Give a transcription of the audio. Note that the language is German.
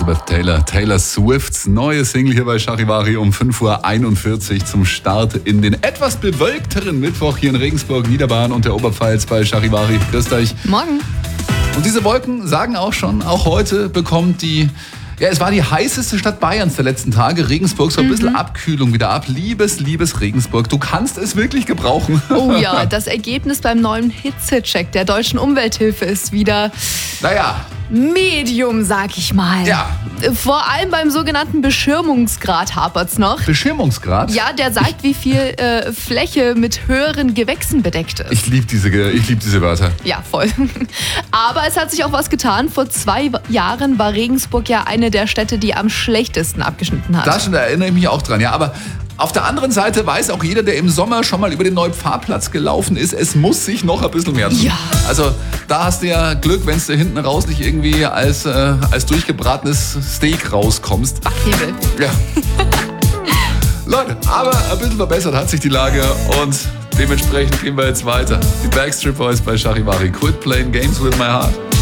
Elizabeth Taylor. Taylor Swifts neue Single hier bei Charivari um 5.41 Uhr zum Start in den etwas bewölkteren Mittwoch hier in Regensburg, Niederbayern und der Oberpfalz bei Charivari. Grüßt euch. Morgen. Und diese Wolken sagen auch schon, auch heute bekommt es war die heißeste Stadt Bayerns der letzten Tage. Regensburg, so ein bisschen Abkühlung wieder ab. Liebes Regensburg, du kannst es wirklich gebrauchen. Oh ja, das Ergebnis beim neuen Hitzecheck der Deutschen Umwelthilfe ist wieder Medium, sag ich mal. Ja. Vor allem beim sogenannten Beschirmungsgrad hapert's noch. Beschirmungsgrad? Ja, der sagt, wie viel Fläche mit höheren Gewächsen bedeckt ist. Ich liebe diese Wörter. Ja, voll. Aber es hat sich auch was getan. Vor 2 Jahren war Regensburg ja eine der Städte, die am schlechtesten abgeschnitten hat. Da erinnere ich mich auch dran, ja. Aber auf der anderen Seite weiß auch jeder, der im Sommer schon mal über den neuen Fahrplatz gelaufen ist, es muss sich noch ein bisschen mehr tun. Ja. Also da hast du ja Glück, wenn du hinten raus nicht irgendwie als durchgebratenes Steak rauskommst. Backhebel. Ja. Leute, aber ein bisschen verbessert hat sich die Lage und dementsprechend gehen wir jetzt weiter. Die Backstreet Boys bei Charivari. Quit playing games with my heart.